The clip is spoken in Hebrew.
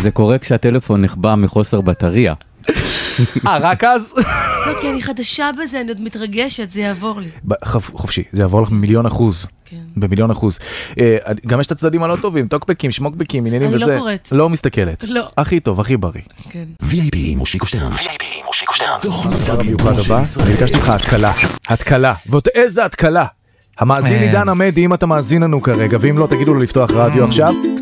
זה קורה כשהטלפון נחבא מחוסר בטריה. רק אז? לא, כי אני חדשה בזה, אני עוד מתרגשת, זה יעבור לי. חופשי, זה יעבור לך ב1,000,000%. ב1,000,000%. גם יש את הצדדים הלא טובים, טוקבקים, שמוקבקים, עניינים וזה. אני לא קוראת. לא מסתכלת. לא. הכי טוב, הכי בריא. כן. VIP מושיקו שטרן. הדבר המיוחד הבא, אני ביקשתי לך התקלה. ועוד איזה התקלה. המאזין עידן עמדי, אם אתה מאזין לנו כרגע, ואם לא תגידו לו לפתוח רדיו עכשיו.